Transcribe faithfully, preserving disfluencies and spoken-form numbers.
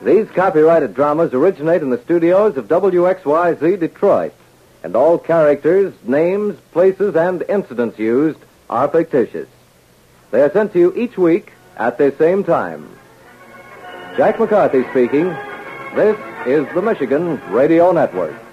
These copyrighted dramas originate in the studios of W X Y Z Detroit, and all characters, names, places, and incidents used are fictitious. They are sent to you each week at the same time. Jack McCarthy speaking. This is the Michigan Radio Network.